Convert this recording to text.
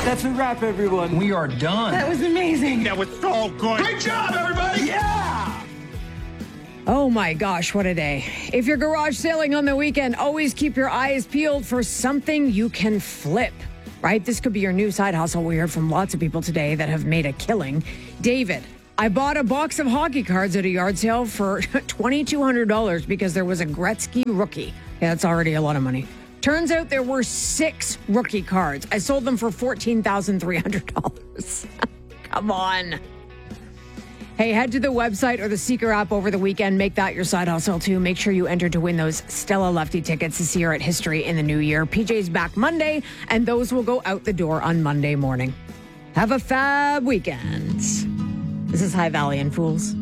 That's a wrap, everyone. We are done. That was amazing. That was so good. Great job, everybody! Yeah! Oh my gosh, what a day. If you're garage sailing on the weekend, always keep your eyes peeled for something you can flip, right? This could be your new side hustle. We heard from lots of people today that have made a killing. David, I bought a box of hockey cards at a yard sale for $2,200 because there was a Gretzky rookie. Yeah, that's already a lot of money. Turns out there were 6 rookie cards. I sold them for $14,300. Come on. Hey, head to the website or the Seeker app over the weekend. Make that your side hustle, too. Make sure you enter to win those Stella Lefty tickets to see her at History in the new year. PJ's back Monday, and those will go out the door on Monday morning. Have a fab weekend. This is High Valley and Fools.